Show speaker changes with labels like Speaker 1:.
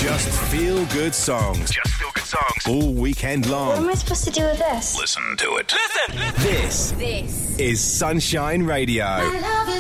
Speaker 1: Just feel good songs.
Speaker 2: Just feel good songs.
Speaker 1: All weekend long.
Speaker 3: What am I supposed to do with this?
Speaker 2: Listen to it.
Speaker 1: This is Sunshine Radio.